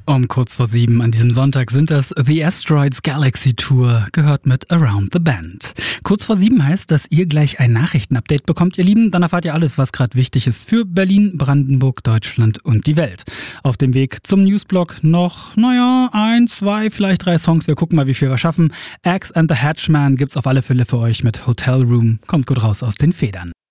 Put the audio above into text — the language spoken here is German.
Um kurz vor 7 an diesem Sonntag sind das The Asteroids Galaxy Tour, gehört mit Around the Bend. Kurz vor 7 heißt, dass ihr gleich ein Nachrichtenupdate bekommt, ihr Lieben. Dann erfahrt ihr alles, was gerade wichtig ist für Berlin, Brandenburg, Deutschland und die Welt. Auf dem Weg zum Newsblog noch, 1, 2, vielleicht 3 Songs. Wir gucken mal, wie viel wir schaffen. Axe and the Hatchman gibt's auf alle Fälle für euch mit Hotel Room. Kommt gut raus aus den Federn.